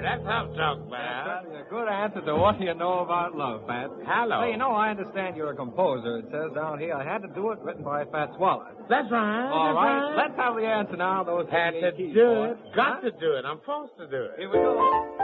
That's tough talk, man. That's a good answer to what you know about love, Pat. Hello. Hey, I understand you're a composer. It says down here, I Had to Do It, written by Fats Waller. That's right. All that's right. Let's have the answer now. Those Had to keys, do boy. it. Got to do it. I'm forced to do it. Here we go.